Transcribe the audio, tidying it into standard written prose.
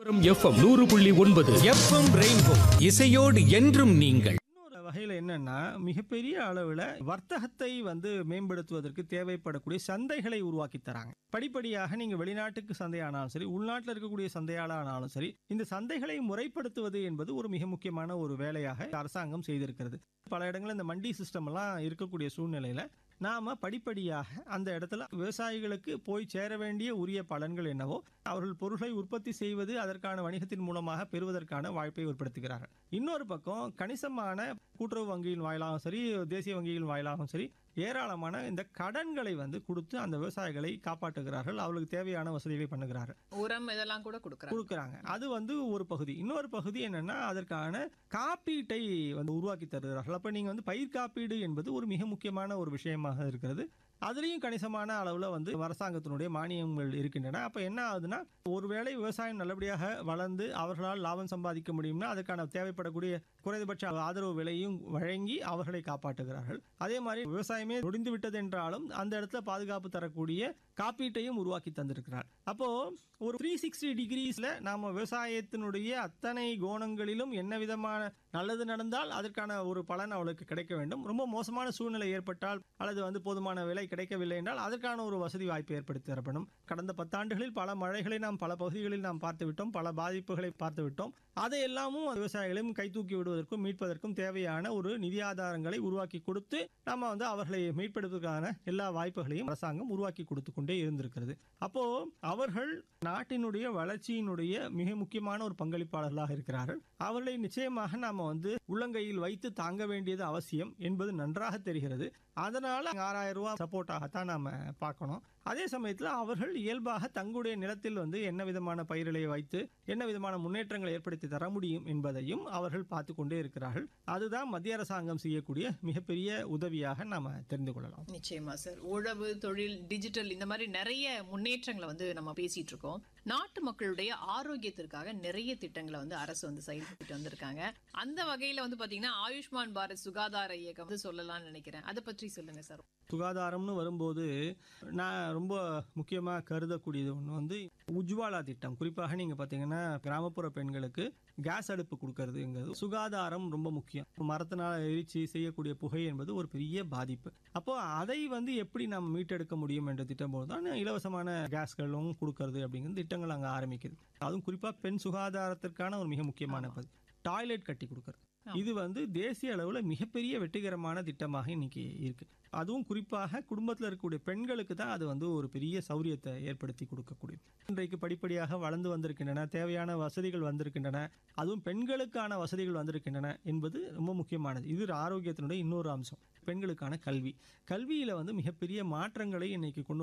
FM 100.9 FM rainbow இசையோடு என்றும் நீங்கள். இன்னொரு வகையில் என்னன்னா, மிகப்பெரிய அளவில் வர்த்தகத்தை மேம்படுத்துவதற்கு தேவைப்படக்கூடிய சந்தைகளை உருவாக்கி தராங்க. படிப்படியாக நீங்கள் வெளிநாட்டுக்கு சந்தையானாலும் சரி, உள்நாட்டில் இருக்கக்கூடிய சந்தையாளானாலும் சரி, இந்த சந்தைகளை முறைப்படுத்துவது என்பது ஒரு மிக முக்கியமான ஒரு வேலையாக அரசாங்கம் செய்திருக்கிறது. பல இடங்களில் இந்த மண்டி சிஸ்டம் எல்லாம் இருக்கக்கூடிய சூழ்நிலையில் நாம படிப்படியாக அந்த இடத்துல விவசாயிகளுக்கு போய் சேர வேண்டிய உரிய பலன்கள் என்னவோ அவர்கள் பொருட்களை உற்பத்தி செய்வது, அதற்கான வணிகத்தின் மூலமாக பெறுவதற்கான வாய்ப்பை ஏற்படுத்துகிறார்கள். இன்னொரு பக்கம் கணிசமான கூட்டுறவு வங்கியின் வாயிலாகவும் சரி, தேசிய வங்கியின் வாயிலாகவும் சரி, ஏராளமான இந்த கடன்களை கொடுத்து அந்த விவசாயிகளை காப்பாற்றுகிறார்கள். அவர்களுக்கு தேவையான வசதிகளை பண்ணுகிறார்கள். உரம் இதெல்லாம் கூட கொடுக்குறாங்க. அது ஒரு பகுதி. இன்னொரு பகுதி என்னன்னா, அதற்கான காப்பீட்டை உருவாக்கி தருகிறார்கள். அப்ப நீங்க பயிர் காப்பீடு என்பது ஒரு மிக முக்கியமான ஒரு விஷயமாக இருக்கிறது. அதுலேயும் கணிசமான அளவில் அரசாங்கத்தினுடைய மானியங்கள் இருக்கின்றன. அப்போ என்ன ஆகுதுன்னா, ஒருவேளை விவசாயம் நல்லபடியாக வளர்ந்து அவர்களால் லாபம் சம்பாதிக்க முடியும்னா அதுக்கான தேவைப்படக்கூடிய குறைந்தபட்ச ஆதரவு விலையும் வழங்கி அவர்களை காப்பாற்றுகிறார்கள். அதே மாதிரி விவசாயமே நொடிந்து விட்டது என்றாலும் அந்த இடத்துல பாதுகாப்பு தரக்கூடிய காப்பீட்டையும் உருவாக்கி தந்திருக்கிறார். அப்போ ஒரு 360 டிகிரிஸ்ல நாம விவசாயத்தினுடைய அத்தனை கோணங்களிலும் என்ன விதமான நல்லது நடந்தால் அதற்கான ஒரு பலன் அவளுக்கு கிடைக்க வேண்டும். ரொம்ப மோசமான சூழ்நிலை ஏற்பட்டால் அல்லது போதுமான விலை கிடைக்கவில்லை என்றால் அதற்கான ஒரு வசதி வாய்ப்பு ஏற்படுத்தி தரப்படும். கடந்த 10 ஆண்டுகளில் பல மழைகளை நாம் பல பகுதிகளில் நாம் பார்த்து விட்டோம், பல பாதிப்புகளை பார்த்து விட்டோம். அதை எல்லாமும் விவசாயிகளையும் கை தூக்கி விடுவதற்கும் மீட்பதற்கும் தேவையான ஒரு நிதி ஆதாரங்களை உருவாக்கி கொடுத்து நம்ம அவர்களை மீட்பெடுப்பதற்கான எல்லா வாய்ப்புகளையும் அரசாங்கம் உருவாக்கி கொடுத்து கொண்டே இருந்திருக்கிறது. அப்போ அவர்கள் நாட்டினுடைய வளர்ச்சியினுடைய மிக முக்கியமான ஒரு பங்களிப்பாளர்களாக இருக்கிறார்கள். அவர்களை நிச்சயமாக நாம உள்ளங்கையில் வைத்து தாங்க வேண்டியது அவசியம் என்பது நன்றாக தெரிகிறது. அதனால 6000 ரூபாய் சப்போர்ட்டாகத்தான் நாம பார்க்கணும். அதே சமயத்தில் அவர்கள் இயல்பாக தங்களுடைய நிலத்தில் என்ன விதமான பயிர்களை வைத்து என்ன விதமான முன்னேற்றங்களை ஏற்படுத்தி தர முடியும் என்பதையும் அவர்கள் பார்த்து கொண்டே இருக்கிறார்கள். அதுதான் மத்திய அரசாங்கம் செய்யக்கூடிய மிகப்பெரிய உதவியாக நாம தெரிந்து கொள்ளலாம். நிச்சயமா சார். உழவு, தொழில், டிஜிட்டல் இந்த மாதிரி நிறைய முன்னேற்றங்களை நம்ம பேசிட்டு இருக்கோம். நாட்டு மக்களுடைய ஆரோக்கியத்திற்காக நிறைய திட்டங்களை அரசு செயல்பட்டு வந்திருக்காங்க. அந்த வகையில பாத்தீங்கன்னா ஆயுஷ்மான் பாரத் சுகாதார இயக்கம் சொல்லலாம்னு நினைக்கிறேன். அதை பற்றி சொல்லுங்க சார். சுகாதாரம்னு வரும்போது நான் ரொம்ப முக்கியமா கருதக்கூடியது ஒன்று உஜ்வாலா திட்டம். குறிப்பாக நீங்க பாத்தீங்கன்னா கிராமப்புற பெண்களுக்கு கேஸ் அடுப்பு கொடுக்கறதுங்கிறது சுகாதாரம் ரொம்ப முக்கியம். மரத்தினால் எரிச்சு செய்யக்கூடிய புகை என்பது ஒரு பெரிய பாதிப்பு. அப்போ அதை எப்படி நம்ம மீட்டெடுக்க முடியும் என்ற திட்டம் போது தான் இலவசமான கேஸ்களும் கொடுக்கறது அப்படிங்கிற திட்டங்கள் அங்கே ஆரம்பிக்குது. அதுவும் குறிப்பா பெண் சுகாதாரத்திற்கான ஒரு மிக முக்கியமான டாய்லெட் கட்டி கொடுக்கறது. இது தேசிய அளவில் மிகப்பெரிய வெற்றிகரமான திட்டமாக இன்னைக்கு இருக்கு. அதுவும் குறிப்பாக குடும்பத்தில் இருக்கக்கூடிய பெண்களுக்கு தான் அது ஒரு பெரிய சௌரியத்தை ஏற்படுத்தி கொடுக்கக்கூடிய. இன்றைக்கு படிப்படியாக வளர்ந்து வந்திருக்கின்றன, தேவையான வசதிகள் வந்திருக்கின்றன, அதுவும் பெண்களுக்கான வசதிகள் வந்திருக்கின்றன என்பது ரொம்ப முக்கியமானது. இது ஆரோக்கியத்தினுடைய இன்னொரு அம்சம். பெண்களுக்கான கல்வியில மிகப்பெரிய மாற்றங்களை இன்னைக்கு கொண்டு